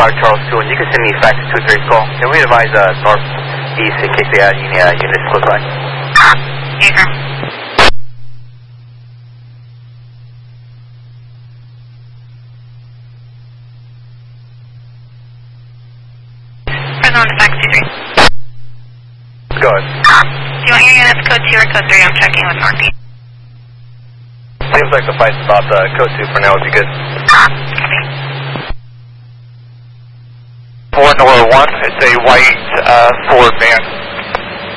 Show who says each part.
Speaker 1: Park, Charles 2, and you can send me fax 2-3 call. Can we advise northeast in case they add any units close by?
Speaker 2: Yeah. Present on the fax 2-3.
Speaker 1: Go ahead.
Speaker 2: Do you want your units code 2 or code 3? I'm checking with northeast.
Speaker 1: Seems like the fight's about code 2 for now would be good.
Speaker 2: Copy.
Speaker 3: 4 Nora 1, it's a white Ford van.